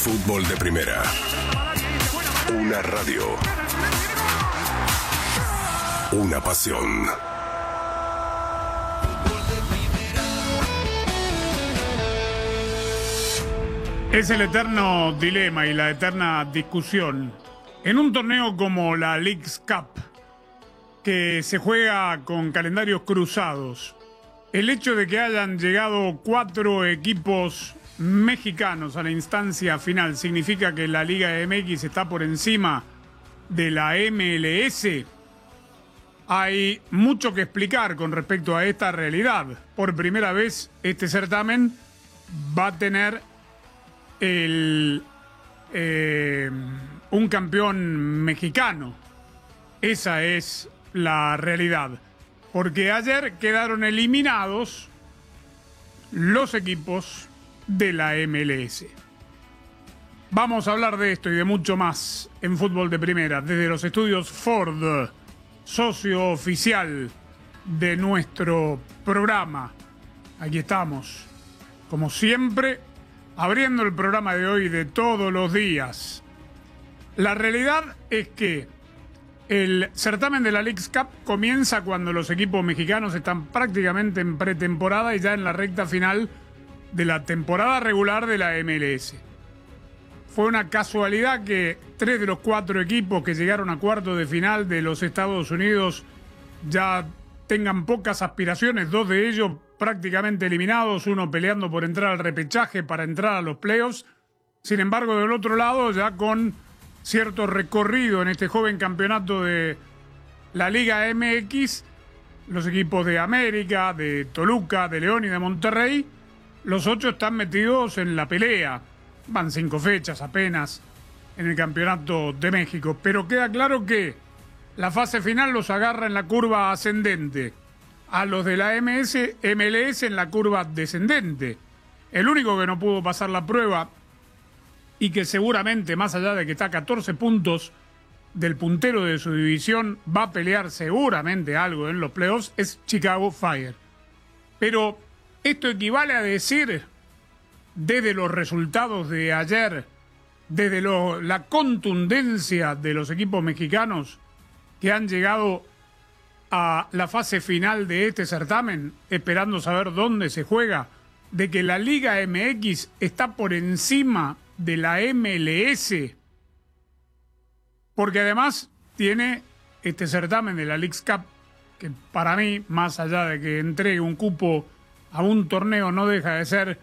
Fútbol de Primera. Una radio. Una pasión. Es el eterno dilema y la eterna discusión. En un torneo como la Leagues Cup, que se juega con calendarios cruzados, el hecho de que hayan llegado 4 equipos mexicanos a la instancia final significa que la Liga MX está por encima de la MLS. Hay mucho que explicar con respecto a esta realidad. Por primera vez, este certamen va a tener un campeón mexicano. Esa es la realidad. Porque ayer quedaron eliminados los equipos de la MLS. Vamos a hablar de esto y de mucho más en Fútbol de Primera, desde los estudios Ford, socio oficial de nuestro programa. Aquí estamos, como siempre, abriendo el programa de hoy de todos los días. La realidad es que el certamen de la Leagues Cup comienza cuando los equipos mexicanos están prácticamente en pretemporada y ya en la recta final de la temporada regular de la MLS. Fue una casualidad que 3 de los 4 equipos que llegaron a cuartos de final de los Estados Unidos ya tengan pocas aspiraciones, 2 de ellos prácticamente eliminados, uno peleando por entrar al repechaje para entrar a los playoffs. Sin embargo, del otro lado, ya con cierto recorrido en este joven campeonato de la Liga MX, los equipos de América, de Toluca, de León y de Monterrey, los 8 están metidos en la pelea. Van 5 fechas apenas en el Campeonato de México. Pero queda claro que la fase final los agarra en la curva ascendente. A los de la MLS en la curva descendente. El único que no pudo pasar la prueba y que seguramente, más allá de que está a 14 puntos del puntero de su división, va a pelear seguramente algo en los playoffs, es Chicago Fire. Pero esto equivale a decir, desde los resultados de ayer, desde la contundencia de los equipos mexicanos que han llegado a la fase final de este certamen, esperando saber dónde se juega, de que la Liga MX está por encima de la MLS, porque además tiene este certamen de la Leagues Cup, que para mí, más allá de que entregue un cupo a un torneo, no deja de ser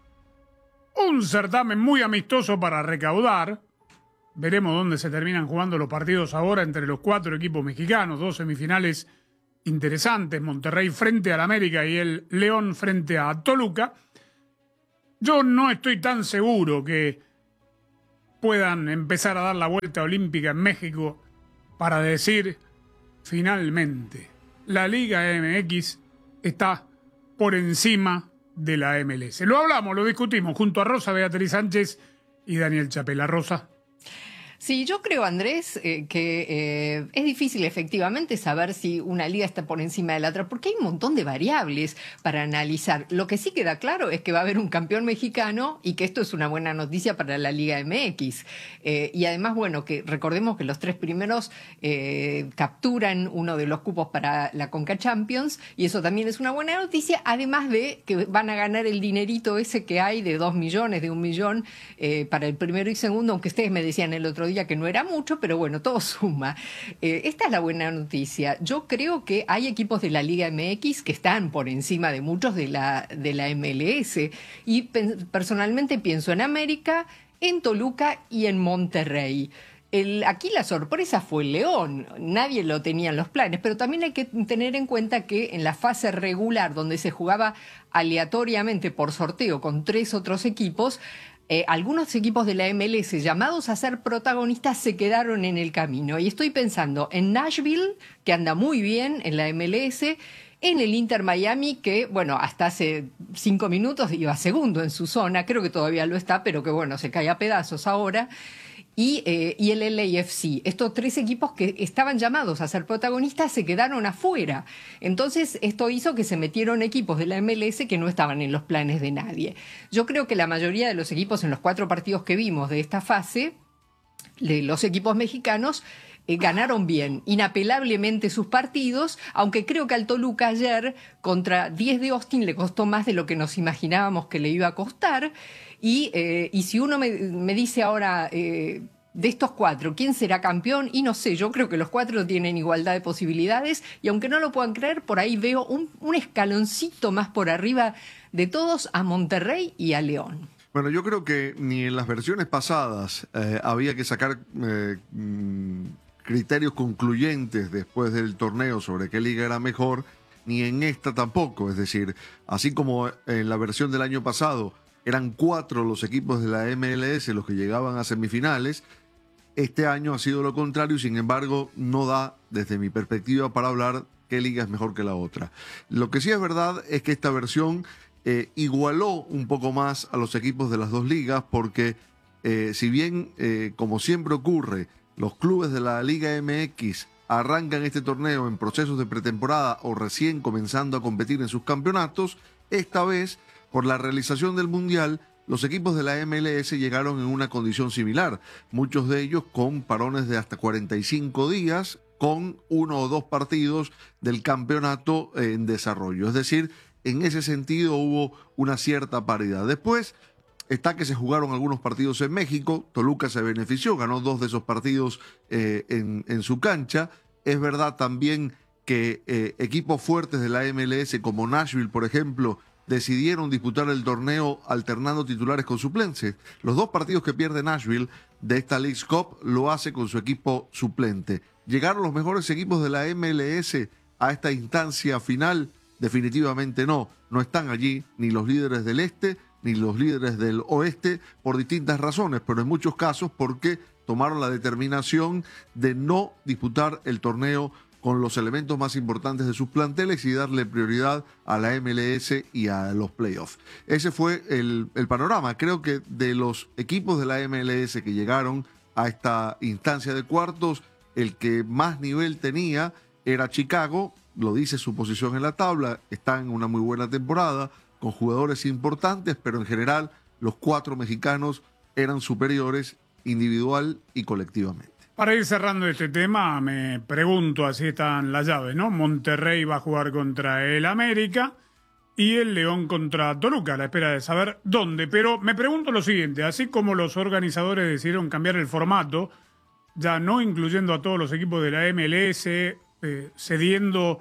un certamen muy amistoso para recaudar. Veremos dónde se terminan jugando los partidos ahora entre los 4 equipos mexicanos, 2 semifinales interesantes, Monterrey frente al América y el León frente a Toluca. Yo no estoy tan seguro que puedan empezar a dar la vuelta olímpica en México para decir, finalmente, la Liga MX está por encima de la MLS. Lo hablamos, lo discutimos junto a Rosa Beatriz Sánchez y Daniel Chapela. Rosa. Sí, yo creo, Andrés, que es difícil efectivamente saber si una liga está por encima de la otra, porque hay un montón de variables para analizar. Lo que sí queda claro es que va a haber un campeón mexicano y que esto es una buena noticia para la Liga MX. Y además, bueno, que recordemos que los 3 primeros capturan uno de los cupos para la Conca Champions, y eso también es una buena noticia, además de que van a ganar el dinerito ese que hay de 2 millones, de 1 millón para el primero y segundo, aunque ustedes me decían el otro día que no era mucho, pero bueno, todo suma. Esta es la buena noticia. Yo creo que hay equipos de la Liga MX que están por encima de muchos de la MLS, y personalmente pienso en América, en Toluca y en Monterrey. Aquí la sorpresa fue el León, nadie lo tenía en los planes, pero también hay que tener en cuenta que en la fase regular, donde se jugaba aleatoriamente por sorteo con 3 otros equipos, algunos equipos de la MLS llamados a ser protagonistas se quedaron en el camino. Y estoy pensando en Nashville, que anda muy bien en la MLS, en el Inter Miami, que, bueno, hasta hace 5 minutos iba segundo en su zona, creo que todavía lo está, pero que, bueno, se cae a pedazos ahora. y el LAFC. Estos 3 equipos que estaban llamados a ser protagonistas se quedaron afuera. Entonces, esto hizo que se metieron equipos de la MLS que no estaban en los planes de nadie. Yo creo que la mayoría de los equipos en los 4 partidos que vimos de esta fase, de los equipos mexicanos, ganaron bien, inapelablemente sus partidos, aunque creo que al Toluca ayer contra 10 de Austin le costó más de lo que nos imaginábamos que le iba a costar. Y si uno me dice ahora, de estos 4, ¿quién será campeón? Y no sé, yo creo que los 4 tienen igualdad de posibilidades, y aunque no lo puedan creer, por ahí veo un escaloncito más por arriba de todos a Monterrey y a León. Bueno, yo creo que ni en las versiones pasadas había que sacar criterios concluyentes después del torneo sobre qué liga era mejor, ni en esta tampoco. Es decir, así como en la versión del año pasado eran 4 los equipos de la MLS los que llegaban a semifinales, este año ha sido lo contrario, y sin embargo no da, desde mi perspectiva, para hablar qué liga es mejor que la otra. Lo que sí es verdad es que esta versión igualó un poco más a los equipos de las 2 ligas, porque si bien, como siempre ocurre, los clubes de la Liga MX arrancan este torneo en procesos de pretemporada o recién comenzando a competir en sus campeonatos, esta vez, por la realización del Mundial, los equipos de la MLS llegaron en una condición similar, muchos de ellos con parones de hasta 45 días, con 1 o 2 partidos del campeonato en desarrollo. Es decir, en ese sentido hubo una cierta paridad. Después está que se jugaron algunos partidos en México. Toluca se benefició, ganó 2 de esos partidos en su cancha. Es verdad también que equipos fuertes de la MLS como Nashville, por ejemplo, decidieron disputar el torneo alternando titulares con suplentes. Los 2 partidos que pierde Nashville de esta Leagues Cup lo hace con su equipo suplente. ¿Llegaron los mejores equipos de la MLS a esta instancia final? Definitivamente no. No están allí ni los líderes del este ni los líderes del oeste, por distintas razones, pero en muchos casos porque tomaron la determinación de no disputar el torneo con los elementos más importantes de sus planteles y darle prioridad a la MLS y a los playoffs. Ese fue el panorama. Creo que de los equipos de la MLS que llegaron a esta instancia de cuartos, el que más nivel tenía era Chicago. Lo dice su posición en la tabla, está en una muy buena temporada, con jugadores importantes, pero en general los 4 mexicanos eran superiores individual y colectivamente. Para ir cerrando este tema, me pregunto, así están las llaves, ¿no? Monterrey va a jugar contra el América y el León contra Toluca, a la espera de saber dónde. Pero me pregunto lo siguiente, así como los organizadores decidieron cambiar el formato, ya no incluyendo a todos los equipos de la MLS, cediendo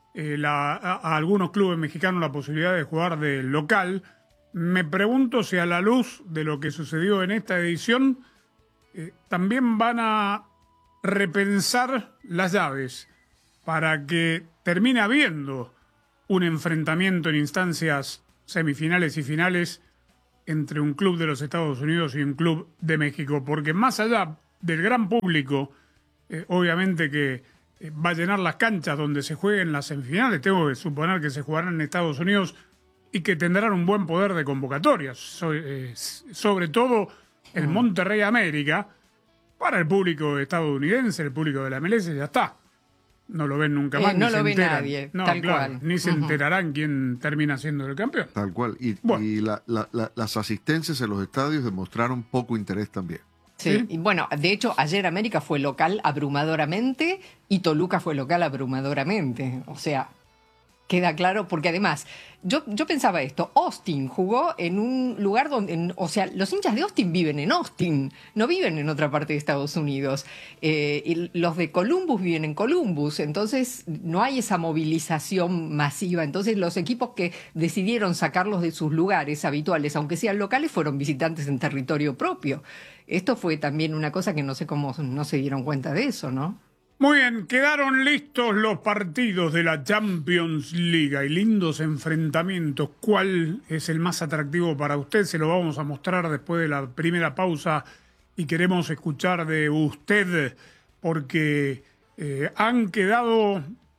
a algunos clubes mexicanos la posibilidad de jugar de local, me pregunto si a la luz de lo que sucedió en esta edición, también van a repensar las llaves para que termine habiendo un enfrentamiento en instancias semifinales y finales entre un club de los Estados Unidos y un club de México, porque más allá del gran público, obviamente que va a llenar las canchas donde se jueguen las semifinales, tengo que suponer que se jugarán en Estados Unidos y que tendrán un buen poder de convocatorias, sobre todo el Monterrey América. Para el público estadounidense, el público de la MLS, ya está. No lo ven nunca más. No lo ve nadie, no, tal claro, cual. Ni se enterarán quién termina siendo el campeón. Tal cual. Y, bueno. y las asistencias en los estadios demostraron poco interés también. Sí, y bueno, de hecho, ayer América fue local abrumadoramente y Toluca fue local abrumadoramente. O sea, queda claro, porque además, yo pensaba esto, Austin jugó en un lugar donde, o sea, los hinchas de Austin viven en Austin, no viven en otra parte de Estados Unidos. Y los de Columbus viven en Columbus, entonces no hay esa movilización masiva. Entonces los equipos que decidieron sacarlos de sus lugares habituales, aunque sean locales, fueron visitantes en territorio propio. Esto fue también una cosa que no sé cómo no se dieron cuenta de eso, ¿no? Muy bien, quedaron listos los partidos de la Champions League. Hay lindos enfrentamientos. ¿Cuál es el más atractivo para usted? Se lo vamos a mostrar después de la primera pausa y queremos escuchar de usted porque han quedado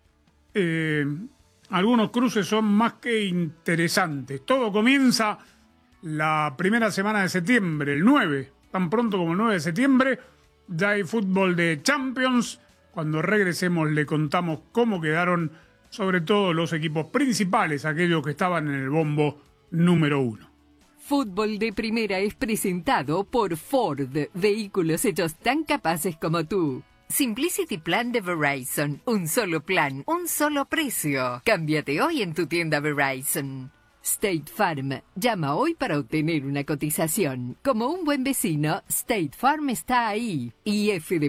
algunos cruces son más que interesantes. Todo comienza la primera semana de septiembre, el 9 tan pronto como 9 de septiembre. Ya hay fútbol de Champions. Cuando regresemos le contamos cómo quedaron, sobre todo los equipos principales, aquellos que estaban en el bombo número 1. Fútbol de Primera es presentado por Ford, vehículos hechos tan capaces como tú. Simplicity Plan de Verizon, un solo plan, un solo precio. Cámbiate hoy en tu tienda Verizon. State Farm, llama hoy para obtener una cotización. Como un buen vecino, State Farm está ahí. Y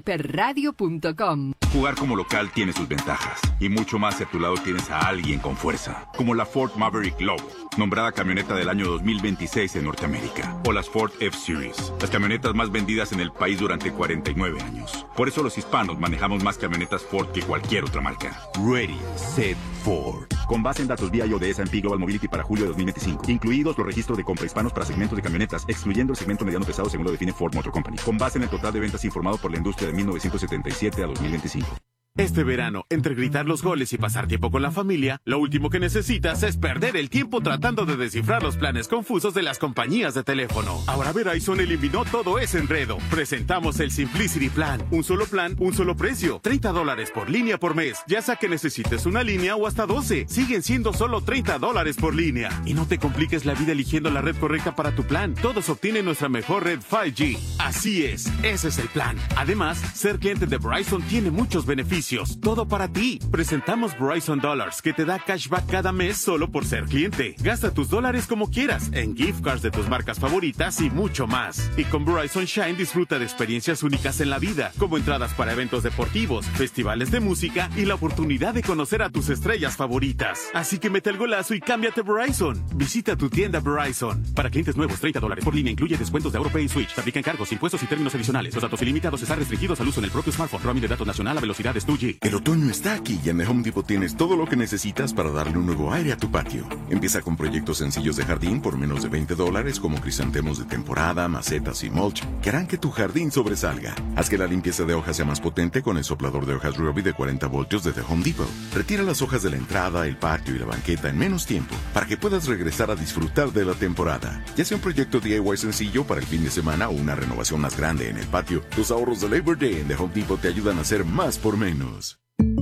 fdpradio.com. Jugar como local tiene sus ventajas. Y mucho más si a tu lado tienes a alguien con fuerza. Como la Ford Maverick Lobo, nombrada camioneta del año 2026 en Norteamérica. O las Ford F-Series, las camionetas más vendidas en el país durante 49 años. Por eso los hispanos manejamos más camionetas Ford que cualquier otra marca. Ready, Set, Ford. Con base en datos BIO de S&P Global Mobility para julio de 2025. Incluidos los registros de compra hispanos para segmentos de camionetas, excluyendo el segmento mediano pesado según lo define Ford Motor Company. Con base en el total de ventas informado por la industria de 1977 a 2025. Este verano, entre gritar los goles y pasar tiempo con la familia, lo último que necesitas es perder el tiempo tratando de descifrar los planes confusos de las compañías de teléfono. Ahora Verizon eliminó todo ese enredo. Presentamos el Simplicity Plan. Un solo plan, un solo precio. $30 por línea por mes. Ya sea que necesites una línea o hasta 12. Siguen siendo solo $30 por línea. Y no te compliques la vida eligiendo la red correcta para tu plan. Todos obtienen nuestra mejor red 5G. Así es, ese es el plan. Además, ser cliente de Verizon tiene muchos beneficios. Todo para ti. Presentamos Verizon Dollars, que te da cashback cada mes solo por ser cliente. Gasta tus dólares como quieras, en gift cards de tus marcas favoritas y mucho más. Y con Verizon Shine disfruta de experiencias únicas en la vida, como entradas para eventos deportivos, festivales de música y la oportunidad de conocer a tus estrellas favoritas. Así que mete el golazo y cámbiate a Verizon. Visita tu tienda Verizon. Para clientes nuevos, $30 por línea incluye descuentos de AuroPay y Switch. Te aplican cargos, impuestos y términos adicionales. Los datos ilimitados están restringidos al uso en el propio smartphone. Roaming de datos nacional a velocidades 2G. El otoño está aquí y en The Home Depot tienes todo lo que necesitas para darle un nuevo aire a tu patio. Empieza con proyectos sencillos de jardín por menos de $20 como crisantemos de temporada, macetas y mulch que harán que tu jardín sobresalga. Haz que la limpieza de hojas sea más potente con el soplador de hojas Ryobi de 40 voltios de The Home Depot. Retira las hojas de la entrada, el patio y la banqueta en menos tiempo para que puedas regresar a disfrutar de la temporada. Ya sea un proyecto DIY sencillo para el fin de semana o una renovación más grande en el patio, los ahorros de Labor Day en The Home Depot te ayudan a hacer más por menos.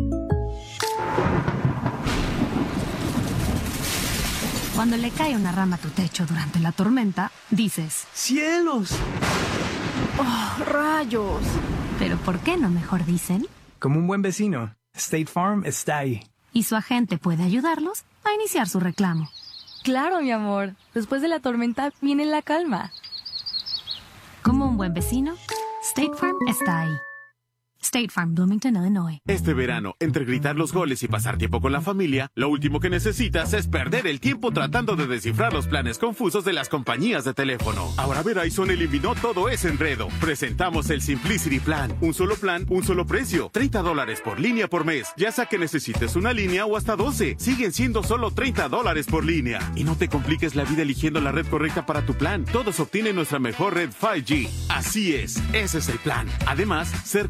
Cuando le cae una rama a tu techo durante la tormenta, dices: ¡Cielos! ¡Oh, rayos! Pero ¿por qué no mejor dicen? Como un buen vecino, State Farm está ahí. Y su agente puede ayudarlos a iniciar su reclamo. Claro, mi amor. Después de la tormenta viene la calma. Como un buen vecino, State Farm está ahí. State Farm, Bloomington, Illinois. Este verano, entre gritar los goles y pasar tiempo con la familia, lo último que necesitas es perder el tiempo tratando de descifrar los planes confusos de las compañías de teléfono. Ahora Verizon eliminó todo ese enredo. Presentamos el Simplicity Plan. Un solo plan, un solo precio. $30 por línea por mes. Ya sea que necesites una línea o hasta 12. Siguen siendo solo $30 por línea. Y no te compliques la vida eligiendo la red correcta para tu plan. Todos obtienen nuestra mejor red 5G. Así es, ese es el plan. Además, ser